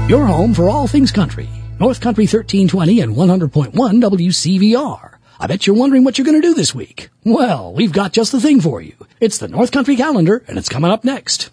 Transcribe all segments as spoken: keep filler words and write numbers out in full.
Your home for all things country. North Country thirteen twenty and one hundred point one W C V R. I bet you're wondering what you're going to do this week. Well, we've got just the thing for you. It's the North Country Calendar, and it's coming up next.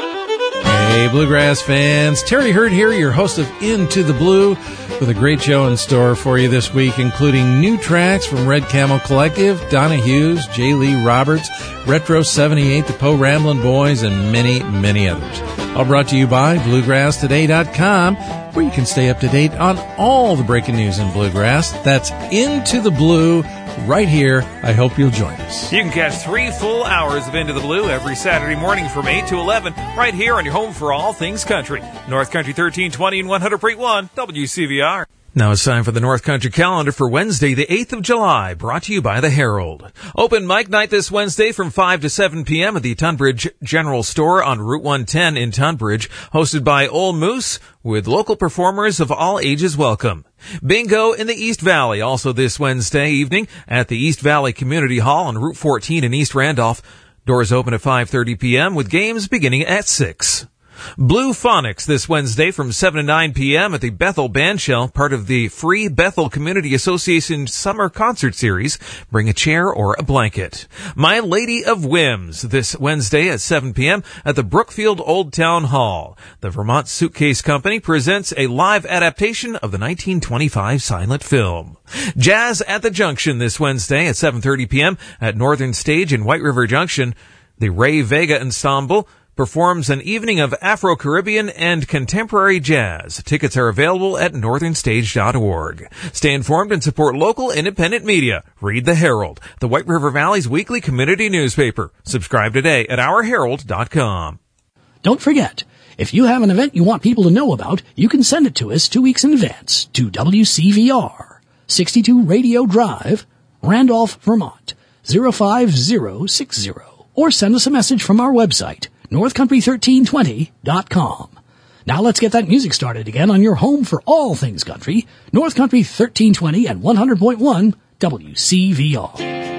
Hey, Bluegrass fans. Terry Hurd here, your host of Into the Blue, with a great show in store for you this week, including new tracks from Red Camel Collective, Donna Hughes, J. Lee Roberts, Retro seventy-eight, the Poe Ramblin' Boys, and many, many others. All brought to you by Bluegrass Today dot com, where you can stay up to date on all the breaking news in Bluegrass. That's Into the Blue right here. I hope you'll join us. You can catch three full hours of Into the Blue every Saturday morning from eight to eleven right here on your home for all things country. North Country thirteen twenty and one hundred point one W C V R. Now it's time for the North Country Calendar for Wednesday, the eighth of July, brought to you by the Herald. Open mic night this Wednesday from five to seven p.m. at the Tunbridge General Store on Route one ten in Tunbridge, hosted by Old Moose, with local performers of all ages welcome. Bingo in the East Valley, also this Wednesday evening at the East Valley Community Hall on Route fourteen in East Randolph. Doors open at five thirty p.m. with games beginning at six. Blue Phonics this Wednesday from seven to nine p.m. at the Bethel Bandshell, part of the Free Bethel Community Association Summer Concert Series. Bring a chair or a blanket. My Lady of Whims this Wednesday at seven p.m. at the Brookfield Old Town Hall. The Vermont Suitcase Company presents a live adaptation of the nineteen twenty-five silent film. Jazz at the Junction this Wednesday at seven thirty p.m. at Northern Stage in White River Junction. The Ray Vega Ensemble performs an evening of Afro-Caribbean and contemporary jazz. Tickets are available at northern stage dot org. Stay informed and support local independent media. Read the Herald, the White River Valley's weekly community newspaper. Subscribe today at our herald dot com. Don't forget, if you have an event you want people to know about, you can send it to us two weeks in advance to W C V R, sixty-two Radio Drive, Randolph, Vermont, zero five zero six zero, or send us a message from our website, north country thirteen twenty dot com. Now let's get that music started again on your home for all things country, North Country thirteen twenty and one hundred point one W C V R.